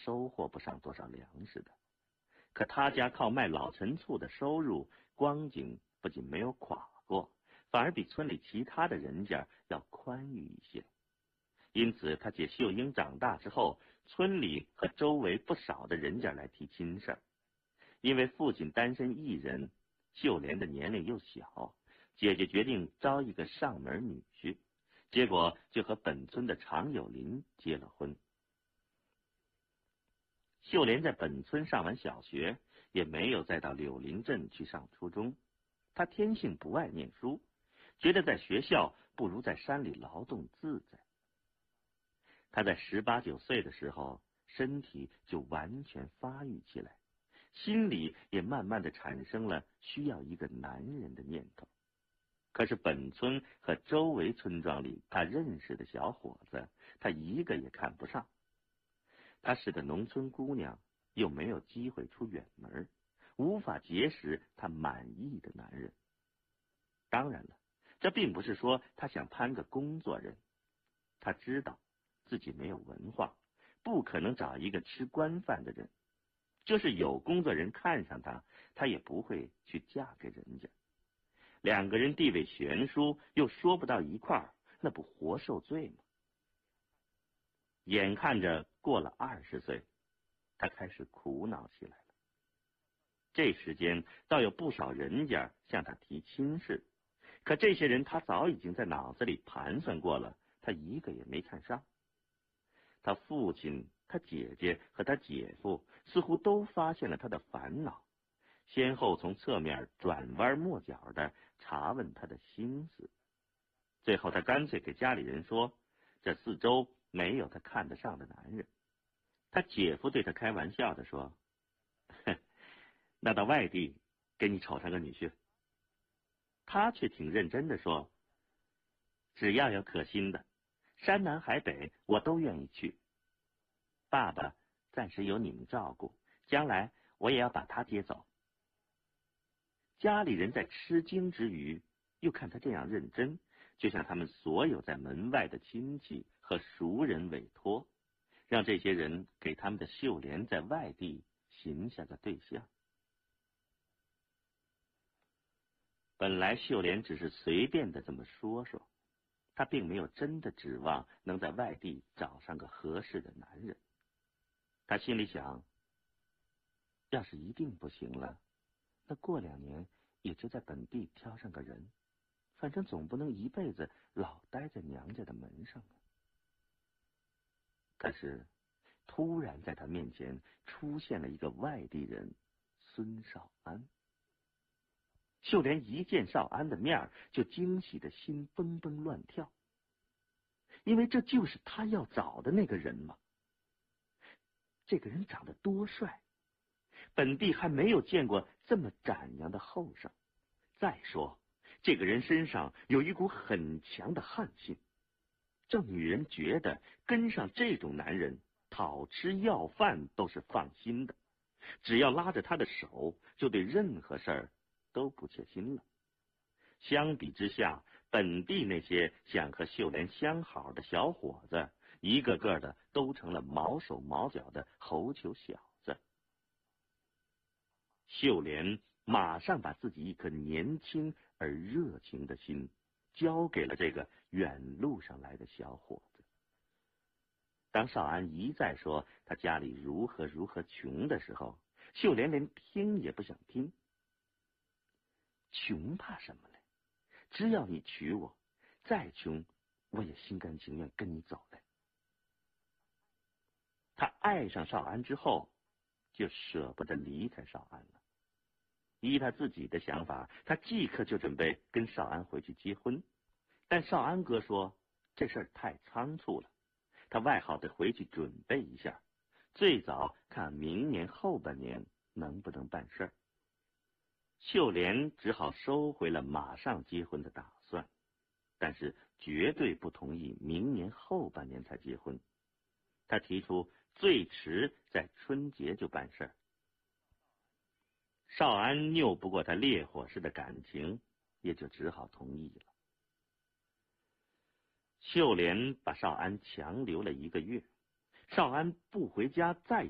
收获不上多少粮食的。可他家靠卖老陈醋的收入，光景不仅没有垮过，反而比村里其他的人家要宽裕一些。因此他姐秀英长大之后，村里和周围不少的人家来提亲事儿。因为父亲单身一人，秀莲的年龄又小，姐姐决定招一个上门女婿，结果就和本村的常有林结了婚。秀莲在本村上完小学，也没有再到柳林镇去上初中。她天性不爱念书，觉得在学校不如在山里劳动自在。她在18、19岁的时候，身体就完全发育起来，心里也慢慢的产生了需要一个男人的念头。可是本村和周围村庄里她认识的小伙子，她一个也看不上。她是个农村姑娘，又没有机会出远门，无法结识她满意的男人。当然了，这并不是说她想攀个工作人，她知道自己没有文化，不可能找一个吃官饭的人。就是有工作人看上她，她也不会去嫁给人家。两个人地位悬殊，又说不到一块儿，那不活受罪吗？眼看着过了20岁，他开始苦恼起来了。这时间倒有不少人家向他提亲事，可这些人他早已经在脑子里盘算过了，他一个也没看上。他父亲、他姐姐和他姐夫似乎都发现了他的烦恼，先后从侧面转弯抹角的查问他的心思。最后他干脆给家里人说，这四周没有他看得上的男人。他姐夫对他开玩笑的说，那到外地给你瞅上个女婿。他却挺认真的说，只要有可心的，山南海北我都愿意去。爸爸暂时由你们照顾，将来我也要把他接走。家里人在吃惊之余，又看他这样认真，就向他们所有在门外的亲戚和熟人委托，让这些人给他们的秀莲在外地寻下个对象。本来秀莲只是随便的这么说说，她并没有真的指望能在外地找上个合适的男人。她心里想，要是一定不行了，那过2年也就在本地挑上个人，反正总不能一辈子老待在娘家的门上啊。可是突然在他面前出现了一个外地人，孙少安。秀莲一见少安的面，就惊喜的心蹦蹦乱跳，因为这就是他要找的那个人嘛。这个人长得多帅，本地还没有见过这么展扬的后生。再说这个人身上有一股很强的悍性，让女人觉得跟上这种男人讨吃要饭都是放心的，只要拉着他的手，就对任何事儿都不切心了。相比之下，本地那些想和秀莲相好的小伙子，一个个的都成了毛手毛脚的猴球小子。秀莲马上把自己一颗年轻而热情的心交给了这个远路上来的小伙子。当少安一再说他家里如何如何穷的时候，秀莲连听也不想听。穷怕什么嘞？只要你娶我，再穷我也心甘情愿跟你走来。他爱上少安之后，就舍不得离开少安了。依他自己的想法，他即刻就准备跟少安回去结婚，但少安哥说这事儿太仓促了，他外好得回去准备一下，最早看明年后半年能不能办事儿。秀莲只好收回了马上结婚的打算，但是绝对不同意明年后半年才结婚。他提出最迟在春节就办事儿。少安拗不过他烈火似的感情，也就只好同意了。秀莲把少安强留了1个月，少安不回家再